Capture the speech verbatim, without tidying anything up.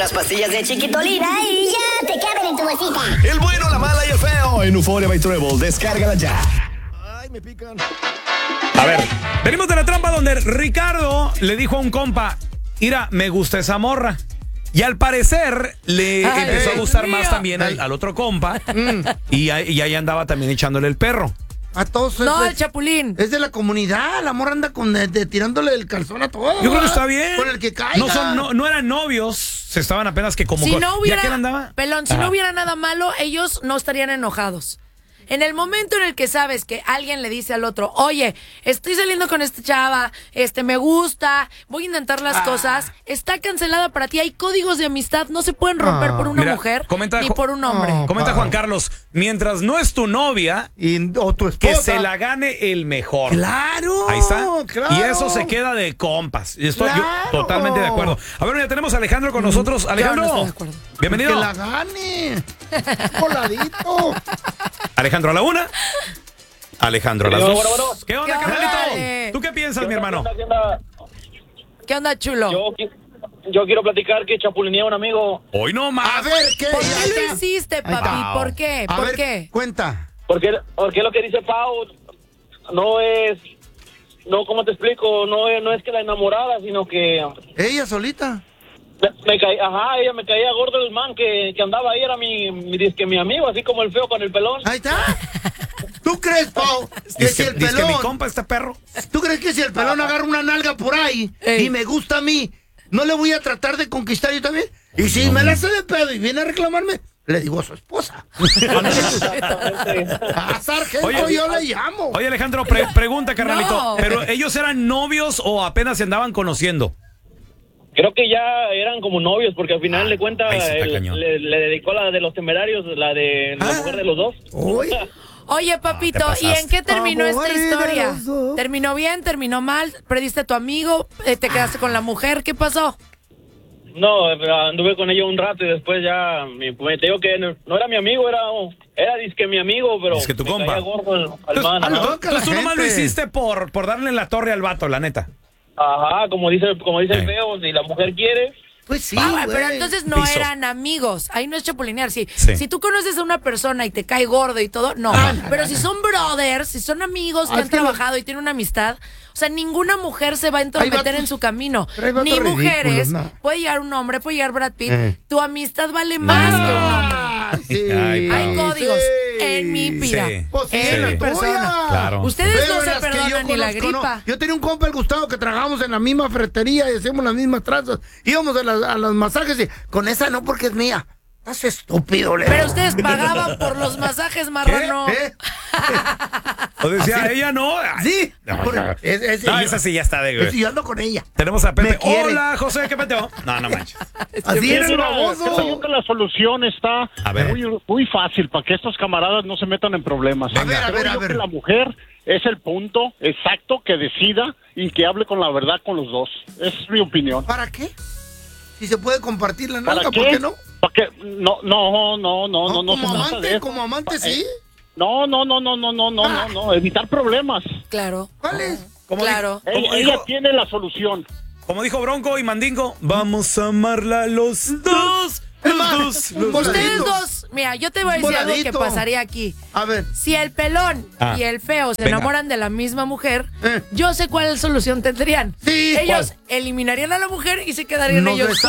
unas pastillas de Chiquitolina y ya te caben en tu bolsita. El bueno, la mala y el feo en Euphoria by Treble. Descárgala ya. Ay, me pican. A ver, venimos de la trampa donde Ricardo le dijo a un compa, mira, me gusta esa morra. Y al parecer le Ay, empezó a gustar mío. más también al, al otro compa. y, ahí- y ahí andaba también echándole el perro. A todos. No, es, el Chapulín. es de la comunidad. La morra anda con, de, de- tirándole el calzón a todos. Yo creo que está bien. Con el que caiga. No, son, no, no eran novios, se estaban apenas que como... Si con- no ¿Y hubiera, a quién andaba? Pelón, si Ajá. no hubiera nada malo, ellos no estarían enojados. En el momento en el que sabes que alguien le dice al otro, oye, estoy saliendo con esta chava, este, me gusta, voy a intentar las Ah. cosas, está cancelada para ti. Hay códigos de amistad, no se pueden romper Ah. por una Mira, mujer comenta ni Jo- por un hombre. No. Comenta pa. Juan Carlos, mientras no es tu novia, Y, o tu que esposa. se la gane el mejor. Claro. Ahí está. Claro. Y eso se queda de compas. Y estoy yo Claro. totalmente de acuerdo. A ver, ya tenemos a Alejandro con nosotros. Alejandro, no estoy de acuerdo. bienvenido. Que la gane. Coladito. Alejandro a la una. Alejandro a las Bueno, dos. bueno, bueno. ¿Qué onda, ¿Qué carnalito? onda? ¿Tú qué piensas, mi hermano? ¿Qué onda? ¿Qué onda, chulo? Yo, qui- yo quiero platicar que chapulineé a un amigo. Hoy no más. A ver, ¿qué? ¿Por qué Ahí lo está. hiciste, Ahí papi? está. ¿Por qué? A ¿Por ver, qué? cuenta. Porque, porque lo que dice Pau no es, no, ¿cómo te explico? No es, no es que la enamorada, sino que Ella solita. me, me caí, ajá, ella me caía gordo el man que, que andaba ahí, era mi, mi, dizque mi amigo, así como el feo con el pelón. Ahí está. ¿Tú crees, Pau, que Dice si que, el dice que mi pelón... compa este perro. ¿Tú crees que si el pelón agarra una nalga por ahí Ey. y me gusta a mí, no le voy a tratar de conquistar yo también? Y si me la hace de pedo y viene a reclamarme, le digo a su esposa. A sargento Oye, yo le llamo. Oye, Alejandro, pre- pregunta, carnalito. No. ¿Pero ellos eran novios o apenas se andaban conociendo? Creo que ya eran como novios, porque al final de cuentas ahí sí está él- cañón. le, le dedicó la de los temerarios, la de la Ah. mujer de los dos. Uy. Oye, papito, Ah, te ¿y en pasaste. qué terminó esta Amor de historia? los dos. ¿Terminó bien? ¿Terminó mal? ¿Perdiste a tu amigo? Eh, ¿Te quedaste con la mujer? ¿Qué pasó? No, anduve con ella un rato y después ya me, me te digo que no, no era mi amigo, era era disque mi amigo, pero Disque tu me compa. caía gordo el, al Entonces, man, ah, no, ajá. toca la entonces tú nomás lo gente. hiciste por, por darle en la torre al vato, la neta. Ajá, como dice como dice Eh. el feo, si la mujer quiere, Pues sí, Ah, güey. pero entonces no Piso. eran amigos. Ahí no es chapulinear. Si, Sí. si tú conoces a una persona y te cae gordo y todo, no. Ah, no, pero no, si no. son brothers, si son amigos que Ah, han es que lo- trabajado y tienen una amistad, o sea, ninguna mujer se va a Hay entrometer vatos- en su camino. pero hay vatos Ni mujeres. ridículos, no. Puede llegar un hombre, puede llegar Brad Pitt. Eh. Tu amistad vale más que un hombre. Ah, sí. Ay, Hay Pau. códigos Sí. en mi vida. Sí. Pues sí, en en la mi tuya. persona. Claro. Ustedes Pero no en se las que yo perdonan ni la conozco, no. gripa. Yo tenía un compa, el Gustavo, que trabajamos en la misma ferretería y hacíamos las mismas tranzas. Íbamos a, las- a los masajes y con esa no porque es mía. Estás estúpido, Leo. Pero ustedes pagaban por los masajes, marrano. ¿Eh? O decía, ella no. Ay, Sí. No, Por- no. es- es- No, esa sí ya está de... es- yo ando con ella. Tenemos a Pepe. Me quiere. Hola, José, ¿qué peteo? No, no manches. Así era el Mira, creo baboso. que la solución está A ver. muy, muy fácil para que estos camaradas no se metan en problemas. A ver, a Creo ver, a yo ver. que la mujer es el punto exacto que decida y que hable con la verdad con los dos. Esa es mi opinión. ¿Para qué? Si se puede compartir la ¿Para nalga, qué? ¿por qué no? ¿Para qué? No, no, no, no, no, no, se como trata de amante, eso. como amante, Eh, sí. No, no, no, no, no, no, no, no, no, evitar problemas. Claro. ¿Cuál es? Como Claro. di- como Ella, ella dijo, tiene la solución. como dijo Bronco y Mandingo, vamos a amarla los dos. Es Los más, dos. un Los dos. Ustedes Voladito. dos, mira, yo te voy a decir algo que Voladito. pasaría aquí. A ver. Si el pelón Ah. y el feo se Venga. enamoran de la misma mujer, Eh. yo sé cuál solución tendrían. Sí, Ellos eliminarían a la mujer y se quedarían Nos ellos besamos.